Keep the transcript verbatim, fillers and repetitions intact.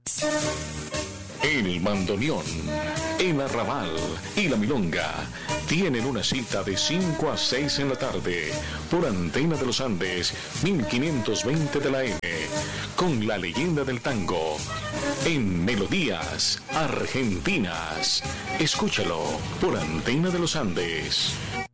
El bandoneón, el arrabal y la milonga tienen una cita de cinco a seis en la tarde por Antena de los Andes mil quinientos veinte de la M con la leyenda del tango en Melodías Argentinas. Escúchalo por Antena de los Andes.